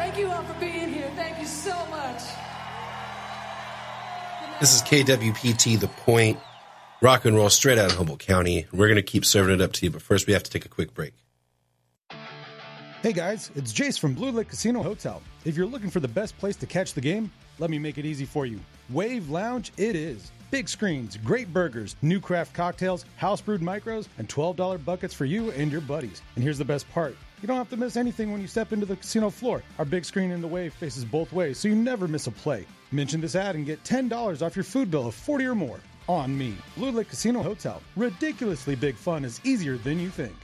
Thank you all for being here. Thank you so much. This is KWPT, The Point, rock and roll straight out of Humboldt County. We're going to keep serving it up to you, but first we have to take a quick break. Hey guys, it's Jace from Blue Lake Casino Hotel. If you're looking for the best place to catch the game, let me make it easy for you. Wave Lounge it is. Big screens, great burgers, new craft cocktails, house brewed micros, and $12 buckets for you and your buddies. And here's the best part. You don't have to miss anything when you step into the casino floor. Our big screen in the Wave faces both ways, so you never miss a play. Mention this ad and get $10 off your food bill of $40 or more. On me. Blue Lake Casino Hotel. Ridiculously big fun is easier than you think.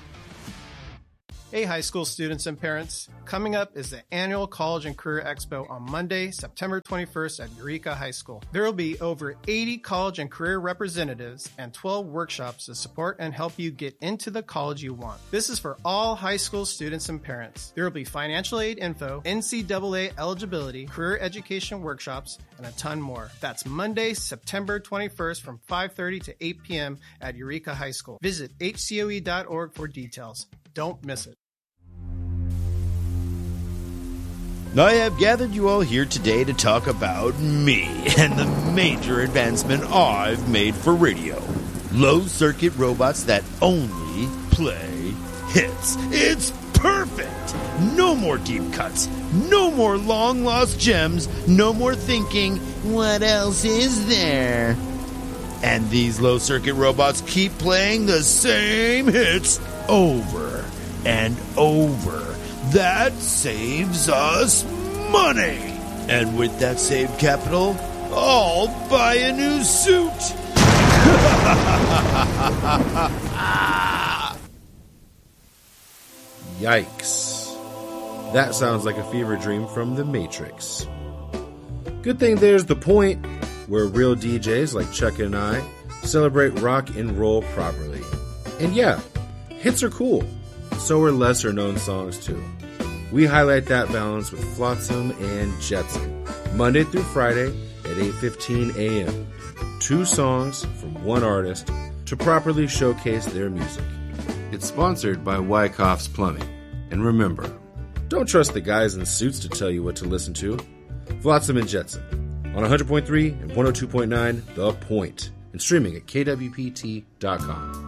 Hey, high school students and parents. Coming up is the annual College and Career Expo on Monday, September 21st at Eureka High School. There will be over 80 college and career representatives and 12 workshops to support and help you get into the college you want. This is for all high school students and parents. There will be financial aid info, NCAA eligibility, career education workshops, and a ton more. That's Monday, September 21st from 5:30 to 8 p.m. at Eureka High School. Visit hcoe.org for details. Don't miss it. I have gathered you all here today to talk about me and the major advancement I've made for radio. Low-circuit robots that only play hits. It's perfect! No more deep cuts. No more long-lost gems. No more thinking, what else is there? And these low-circuit robots keep playing the same hits over and over. That saves us money. And with that saved capital, I'll buy a new suit. Yikes. That sounds like a fever dream from The Matrix. Good thing there's The Point, where real DJs like Chuck and I celebrate rock and roll properly. And yeah, hits are cool. So are lesser known songs too. We highlight that balance with Flotsam and Jetsam, Monday through Friday at 8:15 a.m. 2 songs from one artist to properly showcase their music. It's sponsored by Wyckoff's Plumbing. And remember, don't trust the guys in suits to tell you what to listen to. Flotsam and Jetsam on 100.3 and 102.9 The Point, and streaming at kwpt.com.